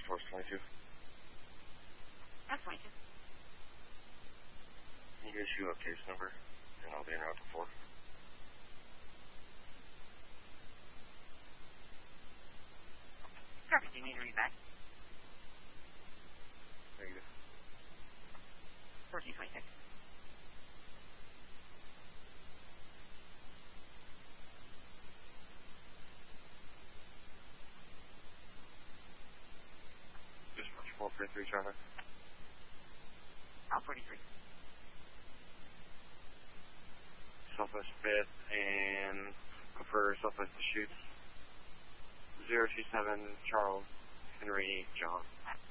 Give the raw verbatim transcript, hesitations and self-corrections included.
Force twenty-two. That's twenty-two. Can you issue a case number, and I'll be en route to four. Perfect. Do you need to read back? Negative. fourteen twenty-six. Dispatch four forty-three traffic. All forty-three. Southwest fifth and prefer Southwest to shoot. zero two seven Charles Henry John.